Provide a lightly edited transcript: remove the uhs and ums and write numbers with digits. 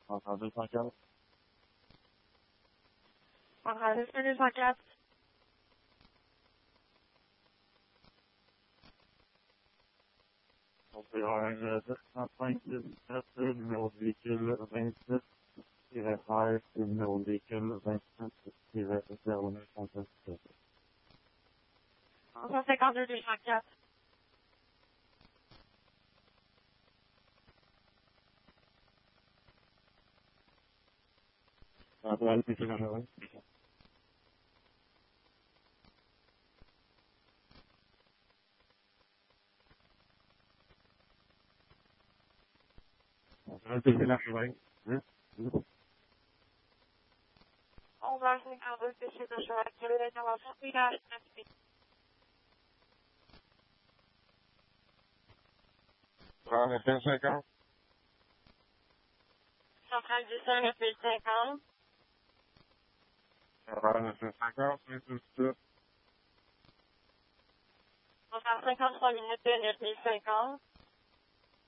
204. Centrale 204. On peut avoir 705-17, numéro de véhicule 26-13, numéro de véhicule 27-0937. 152 204. Centrale PC80. Centrale PC80. 11h52 PC80. Quelle est l'intervention? Village 9. Centrale PC50. Centrale 19 50. Centrale PC50, c'est tout ça. Centrale 53 minutes 9 50.